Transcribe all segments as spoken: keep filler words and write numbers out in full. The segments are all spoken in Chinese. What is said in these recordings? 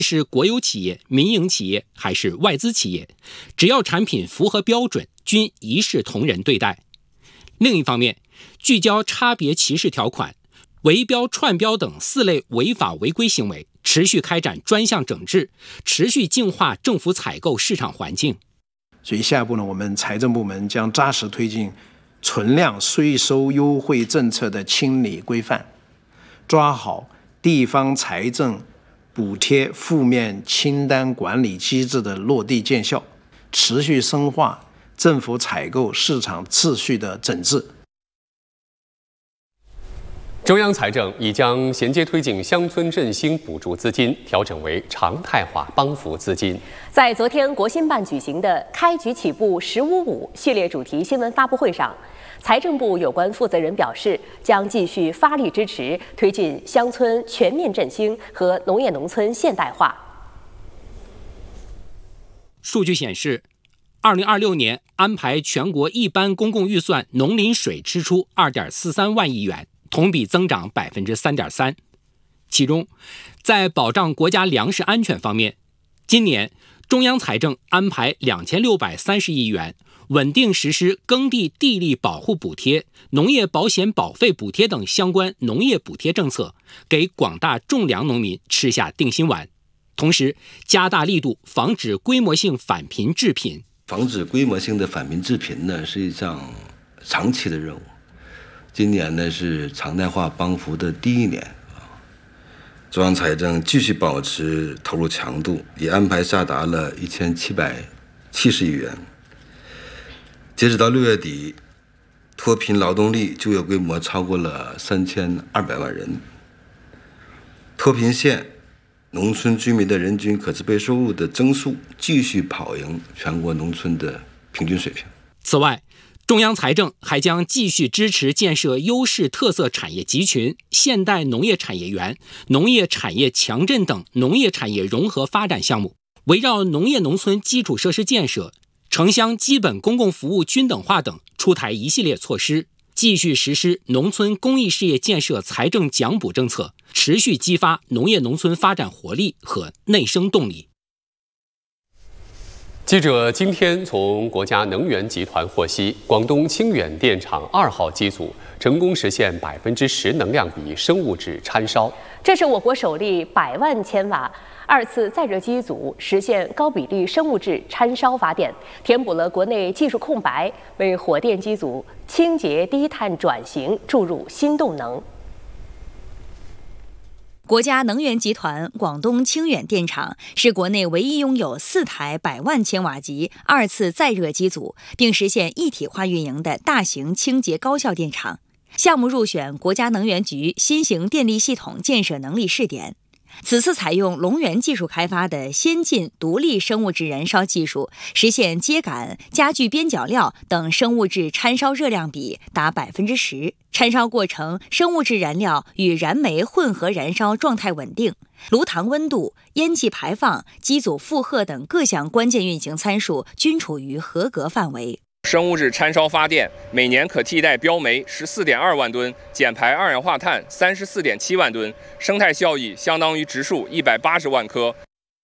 是国有企业、民营企业还是外资企业，只要产品符合标准，均一视同仁对待。另一方面，聚焦差别歧视条款、围标、串标等四类违法违规行为，持续开展专项整治，持续净化政府采购市场环境。 所以下一步呢，我们财政部门将扎实推进存量税收优惠政策的清理规范，抓好地方财政补贴负面清单管理机制的落地见效，持续深化政府采购市场秩序的整治。 中央财政已将衔接推进乡村振兴补助资金调整为常态化帮扶资金。 在昨天国新办举行的“开局起步十五五”系列主题新闻发布会上，财政部有关负责人表示，将继续发力支持推进乡村全面振兴和农业农村现代化。 数据显示，二零二六年安排全国一般公共预算农林水支出二点四三万亿元，同比增长百分之三点三。其中，在保障国家粮食安全方面，今年中央财政安排两千六百三十亿元，稳定实施耕地地力保护补贴、农业保险保费补贴等相关农业补贴政策，给广大种粮农民吃下定心丸。同时，加大力度防止规模性返贫致贫。 防止规模性的返贫致贫呢，是一项长期的任务。今年呢是常态化帮扶的第一年啊，中央财政继续保持投入强度，也安排下达了一千七百七十亿元。截止到六月底，脱贫劳动力就业规模超过了三千二百万人。脱贫县农村居民的人均可支配收入的增速继续跑赢全国农村的平均水平。 此外，中央财政还将继续支持建设优势特色产业集群、现代农业产业园、农业产业强镇等农业产业融合发展项目，围绕农业农村基础设施建设、城乡基本公共服务均等化等出台一系列措施，继续实施农村公益事业建设财政奖补政策，持续激发农业农村发展活力和内生动力。 记者今天从国家能源集团获悉，广东清远电厂二号机组成功实现百分之十能量比生物质掺烧， 这是我国首例百万千瓦二次再热机组实现高比例生物质掺烧发电，填补了国内技术空白，为火电机组清洁低碳转型注入新动能。 国家能源集团广东清远电厂是国内唯一拥有四台百万千瓦级二次再热机组，并实现一体化运营的大型清洁高效电厂。项目入选国家能源局新型电力系统建设能力试点。此次采用龙源技术开发的先进独立生物质燃烧技术，实现秸秆、家具边角料等生物质掺烧热量比达百分之十，掺烧过程生物质燃料与燃煤混合燃烧状态稳定，炉膛温度、烟气排放、机组负荷等各项关键运行参数均处于合格范围。 生物质掺烧发电每年可替代标煤十四点二万吨，减排二氧化碳三十四点七万吨，生态效益相当于植树一百八十万棵。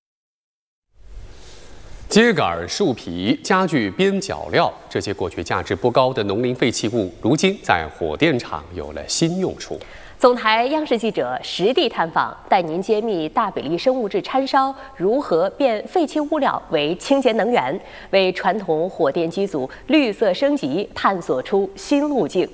秸秆、树皮、家具边角料这些过去价值不高的农林废弃物，如今在火电厂有了新用处。 总台央视记者实地探访，带您揭秘大比例生物质掺烧如何变废弃物料为清洁能源，为传统火电机组绿色升级探索出新路径。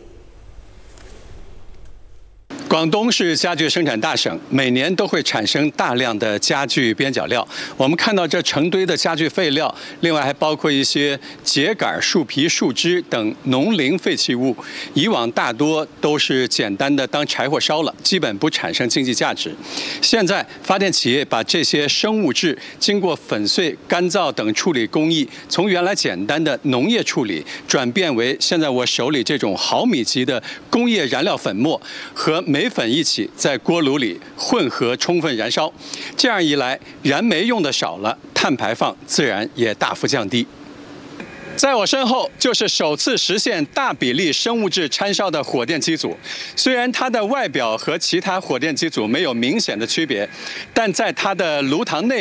广东是家具生产大省，每年都会产生大量的家具边角料。我们看到这成堆的家具废料，另外还包括一些秸秆、树皮、树枝等农林废弃物。以往大多都是简单的当柴火烧了，基本不产生经济价值。现在发电企业把这些生物质经过粉碎、干燥等处理工艺，从原来简单的农业处理，转变为现在我手里这种毫米级的工业燃料粉末和煤粉一起在锅炉里混合充分燃烧，这样一来，燃煤用的少了，碳排放自然也大幅降低。在我身后就是首次实现大比例生物质掺烧的火电机组，虽然它的外表和其他火电机组没有明显的区别，但在它的炉膛内